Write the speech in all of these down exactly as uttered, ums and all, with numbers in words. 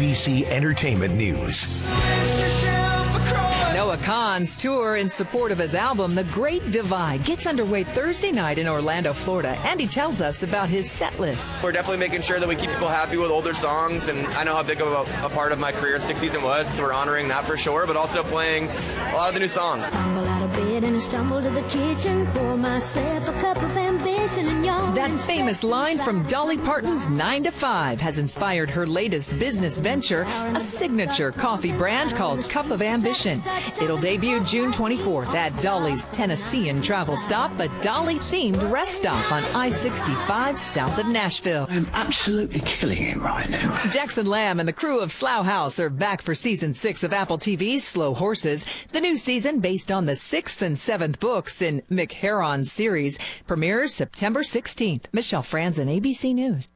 B C Entertainment News. Noah Kahan's tour in support of his album, The Great Divide, gets underway Thursday night in Orlando, Florida, and he tells us about his set list. We're definitely making sure that we keep people happy with older songs, and I know how big of a, a part of my career Stick Season was, so we're honoring that for sure, but also playing a lot of the new songs. Stumble out of bed and I stumble to the kitchen, pour myself a cup of ambition and yawn. That famous line from Dolly Parton's nine to five has inspired her latest business venture, a signature coffee brand called Cup of Ambition. It'll debut June twenty-fourth at Dolly's Tennessean travel stop, a Dolly-themed rest stop on I sixty-five south of Nashville. I'm absolutely killing it right now. Jackson Lamb and the crew of Slough House are back for season six of Apple T V's Slow Horses. The new season, based on the sixth and seventh books in Mick Herron's series, premieres September sixteenth. Michelle Franzen, A B C News.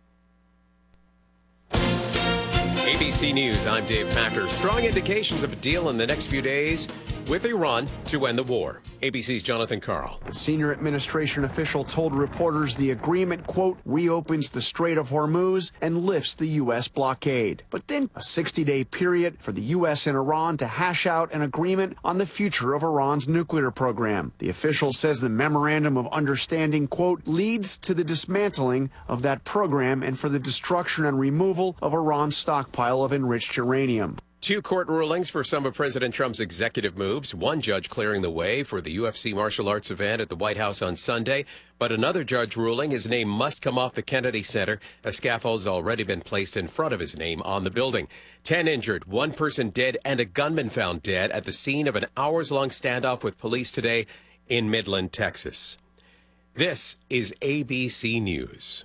A B C News, I'm Dave Packer. Strong indications of a deal in the next few days with Iran to end the war. A B C's Jonathan Carl. The senior administration official told reporters the agreement, quote, reopens the Strait of Hormuz and lifts the U S blockade. But then a sixty-day period for the U S and Iran to hash out an agreement on the future of Iran's nuclear program. The official says the memorandum of understanding, quote, leads to the dismantling of that program and for the destruction and removal of Iran's stockpile of enriched uranium. Two court rulings for some of President Trump's executive moves. One judge clearing the way for the U F C martial arts event at the White House on Sunday, but another judge ruling his name must come off the Kennedy Center. A scaffold has already been placed in front of his name on the building. Ten injured, one person dead, and a gunman found dead at the scene of an hours-long standoff with police today in Midland, Texas. This is A B C News.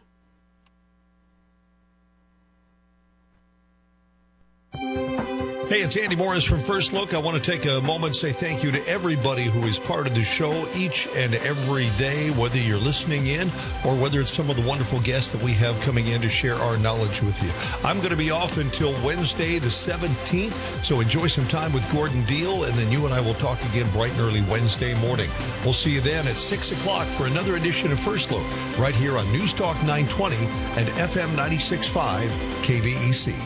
Hey, it's Andy Morris from First Look. I want to take a moment and say thank you to everybody who is part of the show each and every day, whether you're listening in or whether it's some of the wonderful guests that we have coming in to share our knowledge with you. I'm going to be off until Wednesday the seventeenth, so enjoy some time with Gordon Deal, and then you and I will talk again bright and early Wednesday morning. We'll see you then at six o'clock for another edition of First Look right here on News Talk nine twenty and F M ninety-six point five K V E C.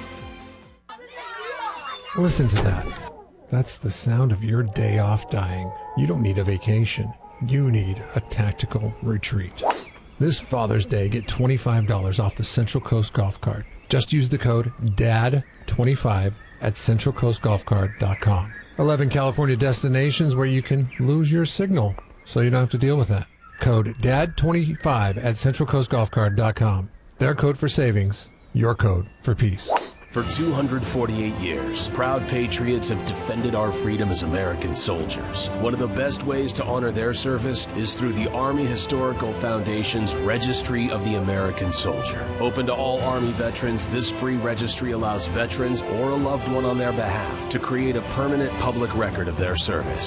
Listen to that. That's the sound of your day off dying. You don't need a vacation. You need a tactical retreat. This Father's Day, get twenty-five dollars off the Central Coast Golf Cart. Just use the code D A D twenty-five at central coast golf cart dot com. eleven California destinations where you can lose your signal, so you don't have to deal with that. Code D A D twenty-five at central coast golf cart dot com. Their code for savings, your code for peace. For two hundred forty-eight years, proud patriots have defended our freedom as American soldiers. One of the best ways to honor their service is through the Army Historical Foundation's Registry of the American Soldier. Open to all Army veterans, this free registry allows veterans or a loved one on their behalf to create a permanent public record of their service.